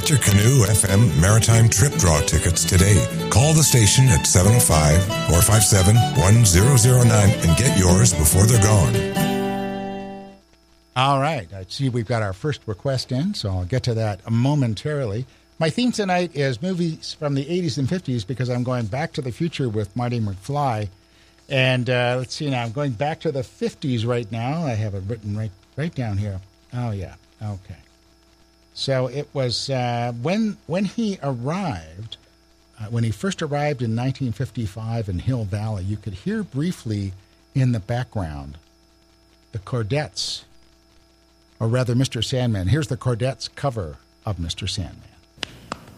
Get your Canoe FM Maritime Trip Draw tickets today. Call the station at 705-457-1009 and get yours before they're gone. All right. I see we've got our first request in, so I'll get to that momentarily. My theme tonight is movies from the 80s and 50s because I'm going back to the future with Marty McFly. And let's see now. I'm going back to the 50s right now. I have it written right down here. Oh, yeah. Okay. So it was when he arrived, when he first arrived in 1955 in Hill Valley, you could hear briefly in the background the Chordettes, or rather Mr. Sandman. Here's the Chordettes cover of Mr. Sandman.